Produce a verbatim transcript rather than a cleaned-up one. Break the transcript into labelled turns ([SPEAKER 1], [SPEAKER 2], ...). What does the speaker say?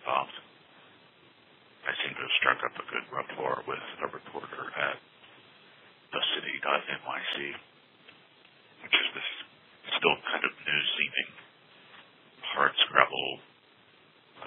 [SPEAKER 1] involved. I seem to have struck up a good rapport with a reporter at the city dot N Y C.